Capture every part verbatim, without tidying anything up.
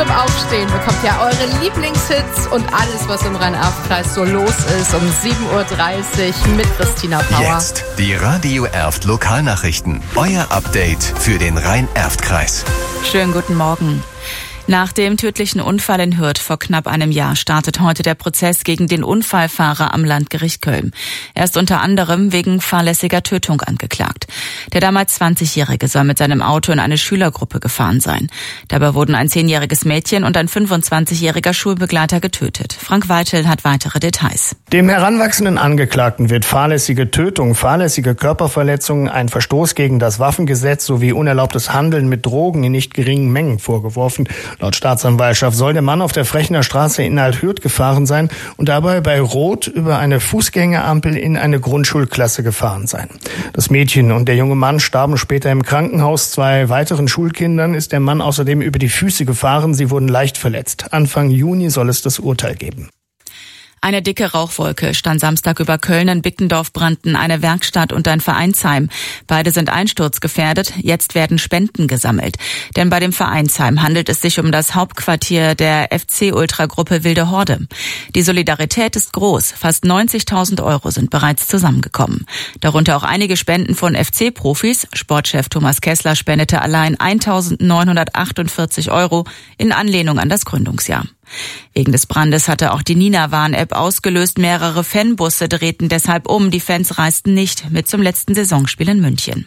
beim Aufstehen bekommt ihr eure Lieblingshits und alles, was im Rhein-Erft-Kreis so los ist, um sieben Uhr dreißig mit Christina Pauer. Jetzt die Radio Erft Lokalnachrichten. Euer Update für den Rhein-Erft-Kreis. Schönen guten Morgen. Nach dem tödlichen Unfall in Hürth vor knapp einem Jahr startet heute der Prozess gegen den Unfallfahrer am Landgericht Köln. Er ist unter anderem wegen fahrlässiger Tötung angeklagt. Der damals zwanzigjährige soll mit seinem Auto in eine Schülergruppe gefahren sein. Dabei wurden ein zehnjähriges Mädchen und ein fünfundzwanzigjähriger Schulbegleiter getötet. Frank Weitel hat weitere Details. Dem heranwachsenden Angeklagten wird fahrlässige Tötung, fahrlässige Körperverletzungen, ein Verstoß gegen das Waffengesetz sowie unerlaubtes Handeln mit Drogen in nicht geringen Mengen vorgeworfen. Laut Staatsanwaltschaft soll der Mann auf der Frechner Straße in Alt-Hürth gefahren sein und dabei bei Rot über eine Fußgängerampel in eine Grundschulklasse gefahren sein. Das Mädchen und der junge Mann starben später im Krankenhaus. Zwei weiteren Schulkindern ist der Mann außerdem über die Füße gefahren. Sie wurden leicht verletzt. Anfang Juni soll es das Urteil geben. Eine dicke Rauchwolke stand Samstag über Köln. In Bickendorf brannten eine Werkstatt und ein Vereinsheim. Beide sind einsturzgefährdet. Jetzt werden Spenden gesammelt. Denn bei dem Vereinsheim handelt es sich um das Hauptquartier der F C-Ultragruppe Wilde Horde. Die Solidarität ist groß. Fast neunzigtausend Euro sind bereits zusammengekommen. Darunter auch einige Spenden von F C-Profis. Sportchef Thomas Kessler spendete allein eintausendneunhundertachtundvierzig Euro in Anlehnung an das Gründungsjahr. Wegen des Brandes hatte auch die Nina-Warn-App ausgelöst. Mehrere Fanbusse drehten deshalb um. Die Fans reisten nicht mit zum letzten Saisonspiel in München.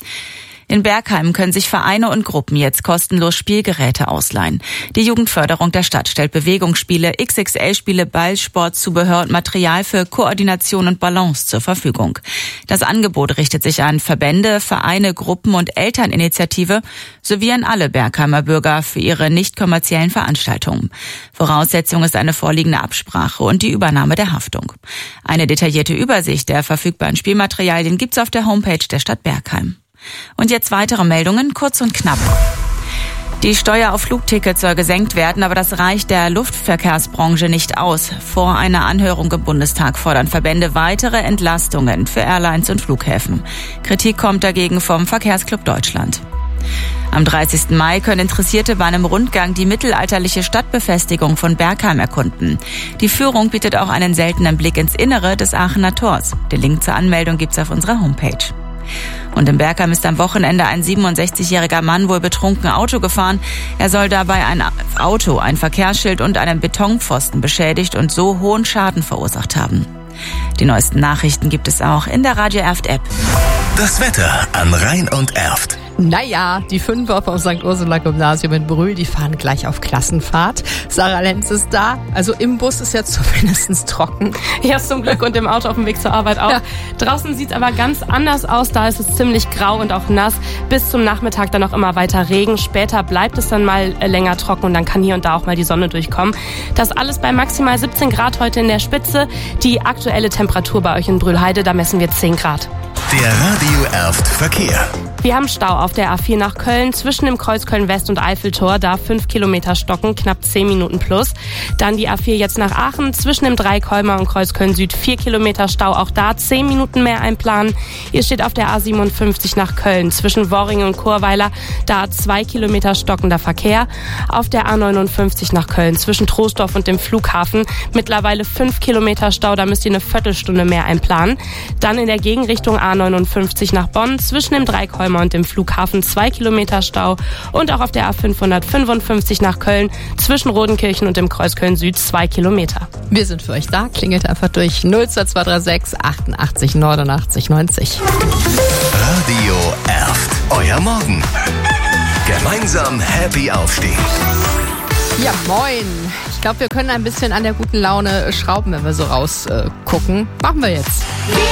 In Bergheim können sich Vereine und Gruppen jetzt kostenlos Spielgeräte ausleihen. Die Jugendförderung der Stadt stellt Bewegungsspiele, X X L-Spiele, Ballsportzubehör und Material für Koordination und Balance zur Verfügung. Das Angebot richtet sich an Verbände, Vereine, Gruppen und Elterninitiative sowie an alle Bergheimer Bürger für ihre nicht kommerziellen Veranstaltungen. Voraussetzung ist eine vorliegende Absprache und die Übernahme der Haftung. Eine detaillierte Übersicht der verfügbaren Spielmaterialien gibt's auf der Homepage der Stadt Bergheim. Und jetzt weitere Meldungen, kurz und knapp. Die Steuer auf Flugtickets soll gesenkt werden, aber das reicht der Luftverkehrsbranche nicht aus. Vor einer Anhörung im Bundestag fordern Verbände weitere Entlastungen für Airlines und Flughäfen. Kritik kommt dagegen vom Verkehrsclub Deutschland. Am dreißigsten Mai können Interessierte bei einem Rundgang die mittelalterliche Stadtbefestigung von Bergheim erkunden. Die Führung bietet auch einen seltenen Blick ins Innere des Aachener Tors. Den Link zur Anmeldung gibt's auf unserer Homepage. Und in Bergheim ist am Wochenende ein siebenundsechzigjähriger Mann wohl betrunken Auto gefahren. Er soll dabei ein Auto, ein Verkehrsschild und einen Betonpfosten beschädigt und so hohen Schaden verursacht haben. Die neuesten Nachrichten gibt es auch in der Radio Erft App. Das Wetter an Rhein und Erft. Naja, die Fünfer vom Sankt Ursula Gymnasium in Brühl, die fahren gleich auf Klassenfahrt. Sarah Lenz ist da. Also im Bus ist ja zumindest trocken. Ja, zum Glück, und im Auto auf dem Weg zur Arbeit auch. Ja. Draußen sieht es aber ganz anders aus. Da ist es ziemlich grau und auch nass. Bis zum Nachmittag dann auch immer weiter Regen. Später bleibt es dann mal länger trocken und dann kann hier und da auch mal die Sonne durchkommen. Das alles bei maximal siebzehn Grad heute in der Spitze. Die aktuelle Temperatur bei euch in Brühlheide, da messen wir zehn Grad. Der Radio Erft Verkehr. Wir haben Stau auf der A vier nach Köln, zwischen dem Kreuz Köln-West und Eiffeltor, da fünf Kilometer stocken, knapp zehn Minuten plus. Dann die A vier jetzt nach Aachen, zwischen dem Dreikolmer und Kreuz Köln-Süd, vier Kilometer Stau, auch da zehn Minuten mehr einplanen. Ihr steht auf der A siebenundfünfzig nach Köln, zwischen Worringen und Chorweiler, da zwei Kilometer stockender Verkehr. Auf der A neunundfünfzig nach Köln, zwischen Troisdorf und dem Flughafen, mittlerweile fünf Kilometer Stau, da müsst ihr eine Viertelstunde mehr einplanen. Dann in der Gegenrichtung A neunundfünfzig nach Bonn, zwischen dem Dreikolmer und dem Flughafen zwei Kilometer Stau und auch auf der A fünfhundertfünfundfünfzig nach Köln zwischen Rodenkirchen und dem Kreuz Köln-Süd zwei Kilometer. Wir sind für euch da. Klingelt einfach durch null zwei zwei drei sechs achtundachtzig neunundachtzig neunzig. Radio Erft. Euer Morgen. Gemeinsam happy aufstehen. Ja, moin. Ich glaube, wir können ein bisschen an der guten Laune schrauben, wenn wir so rausgucken. Äh, Machen wir jetzt.